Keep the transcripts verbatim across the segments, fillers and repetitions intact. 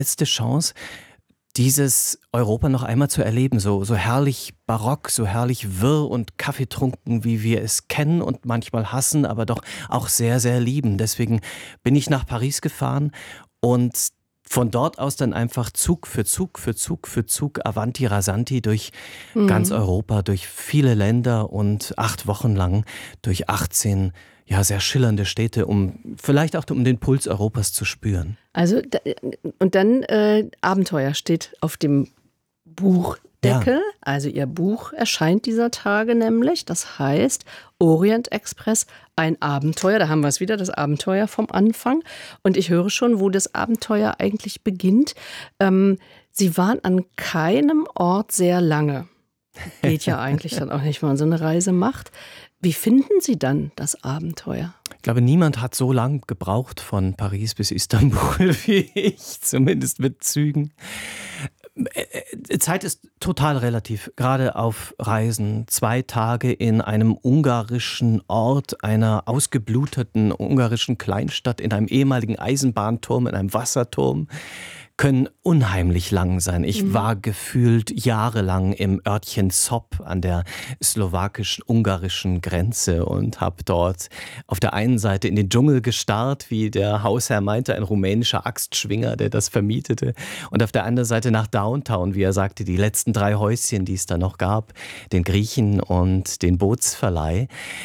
letzte Chance, dieses Europa noch einmal zu erleben, so, so herrlich barock, so herrlich wirr und kaffeetrunken, wie wir es kennen und manchmal hassen, aber doch auch sehr, sehr lieben. Deswegen bin ich nach Paris gefahren und von dort aus dann einfach Zug für Zug für Zug für Zug Avanti Rasanti durch ganz Mhm. Europa, durch viele Länder und acht Wochen lang durch achtzehn ja, sehr schillernde Städte, um vielleicht auch um den Puls Europas zu spüren. Also, da, und dann äh, Abenteuer steht auf dem Ja, Buchdeckel. Also Ihr Buch erscheint dieser Tage nämlich. Das heißt Orient Express, ein Abenteuer. Da haben wir es wieder, das Abenteuer vom Anfang. Und ich höre schon, wo das Abenteuer eigentlich beginnt. Ähm, Sie waren an keinem Ort sehr lange. Geht ja eigentlich dann auch nicht, wenn man so eine Reise macht. Wie finden Sie dann das Abenteuer? ich glaube, niemand hat so lang gebraucht von Paris bis Istanbul wie ich, zumindest mit Zügen. Äh, Zeit ist total relativ, gerade auf Reisen. Zwei Tage in einem ungarischen Ort, einer ausgebluteten ungarischen Kleinstadt, in einem ehemaligen Eisenbahnturm, in einem Wasserturm, können unheimlich lang sein. Ich war gefühlt jahrelang im Örtchen Zob an der slowakisch-ungarischen Grenze und habe dort auf der einen Seite in den Dschungel gestarrt, wie der Hausherr meinte, ein rumänischer Axtschwinger, der das vermietete, und auf der anderen Seite nach Downtown, wie er sagte, die letzten drei Häuschen, die es da noch gab, den Griechen und den Bootsverleih.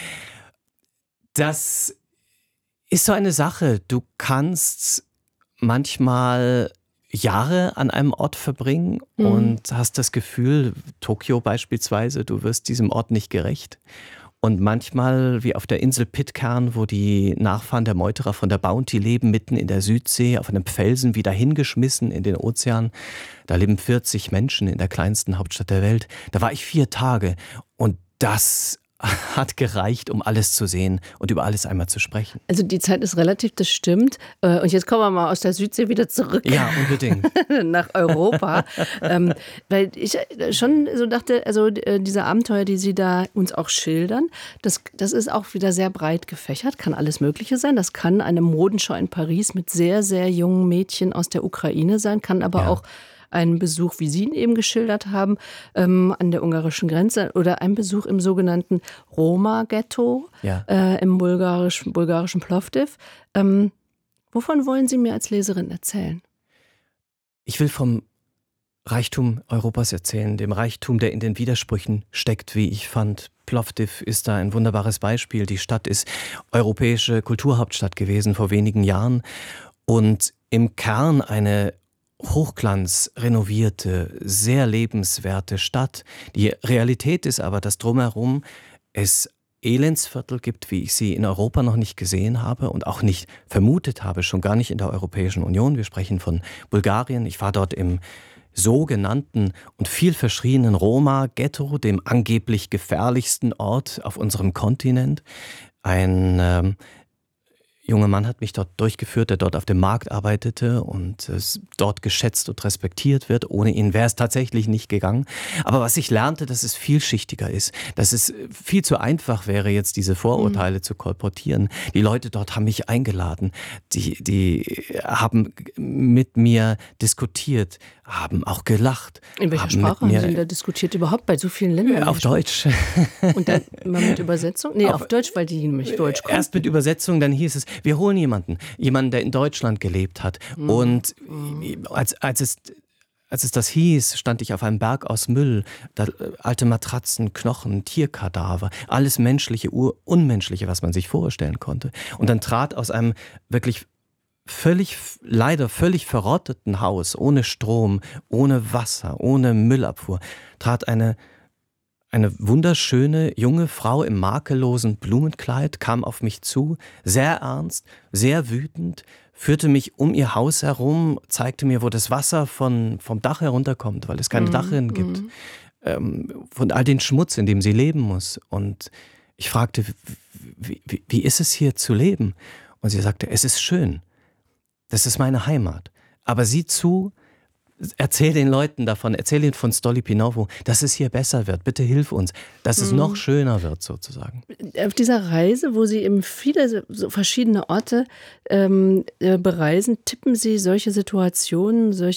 Das ist so eine Sache. Du kannst manchmal Jahre an einem Ort verbringen Mhm. und hast das Gefühl, Tokio beispielsweise, du wirst diesem Ort nicht gerecht. Und manchmal, wie auf der Insel Pitcairn, wo die Nachfahren der Meuterer von der Bounty leben, mitten in der Südsee, auf einem Felsen wieder hingeschmissen in den Ozean. Da leben vierzig Menschen in der kleinsten Hauptstadt der Welt. Da war ich vier Tage und das hat gereicht, um alles zu sehen und über alles einmal zu sprechen. Also die Zeit ist relativ, das stimmt. Äh, Und jetzt kommen wir mal aus der Südsee wieder zurück Ja, unbedingt. nach Europa. ähm, weil ich schon so dachte, also äh, diese Abenteuer, die Sie da uns auch schildern, das, das ist auch wieder sehr breit gefächert, kann alles Mögliche sein. Das kann eine Modenschau in Paris mit sehr, sehr jungen Mädchen aus der Ukraine sein, kann aber Ja. auch ein Besuch, wie Sie ihn eben geschildert haben, ähm, an der ungarischen Grenze oder ein Besuch im sogenannten Roma-Ghetto Ja. äh, im bulgarischen, bulgarischen Plovdiv. Ähm, wovon wollen Sie mir als Leserin erzählen? Ich will vom Reichtum Europas erzählen, dem Reichtum, der in den Widersprüchen steckt, wie ich fand. Plovdiv ist da ein wunderbares Beispiel. Die Stadt ist europäische Kulturhauptstadt gewesen vor wenigen Jahren und im Kern eine hochglanzrenovierte, sehr lebenswerte Stadt. Die Realität ist aber, dass drumherum es Elendsviertel gibt, wie ich sie in Europa noch nicht gesehen habe und auch nicht vermutet habe, schon gar nicht in der Europäischen Union. Wir sprechen von Bulgarien. Ich war dort im sogenannten und viel verschrienen Roma-Ghetto, dem angeblich gefährlichsten Ort auf unserem Kontinent. Ein ähm, junger Mann hat mich dort durchgeführt, der dort auf dem Markt arbeitete und äh, dort geschätzt und respektiert wird. Ohne ihn wäre es tatsächlich nicht gegangen. Aber was ich lernte, dass es vielschichtiger ist, dass es viel zu einfach wäre, jetzt diese Vorurteile zu kolportieren. Die Leute dort haben mich eingeladen, die, die haben mit mir diskutiert, haben auch gelacht. In welcher haben Sprache mit haben mir, Sie denn da diskutiert? Überhaupt bei so vielen Ländern? auf Deutsch. Und dann immer mit Übersetzung? Nee, auf, Auf- Deutsch, weil die nämlich Deutsch konnten. Erst mit Übersetzung, dann hieß es, wir holen jemanden, jemanden, der in Deutschland gelebt hat. Und als, als, es, als es das hieß, stand ich auf einem Berg aus Müll, da, äh, alte Matratzen, Knochen, Tierkadaver, alles menschliche, ur unmenschliche, was man sich vorstellen konnte. Und dann trat aus einem wirklich völlig, leider völlig verrotteten Haus, ohne Strom, ohne Wasser, ohne Müllabfuhr, trat eine Eine wunderschöne junge Frau im makellosen Blumenkleid, kam auf mich zu, sehr ernst, sehr wütend, führte mich um ihr Haus herum, zeigte mir, wo das Wasser von, vom Dach herunterkommt, weil es keine Dachrinnen gibt, ähm, von all den Schmutz, in dem sie leben muss. Und ich fragte, wie, wie, wie ist es hier zu leben? Und sie sagte, es ist schön, das ist meine Heimat. Aber sieh zu, erzähl den Leuten davon, erzähl ihnen von Stolypinowo, dass es hier besser wird. Bitte hilf uns, dass es mhm. noch schöner wird sozusagen. Auf dieser Reise, wo Sie eben viele so verschiedene Orte ähm, bereisen, tippen Sie solche Situationen, solche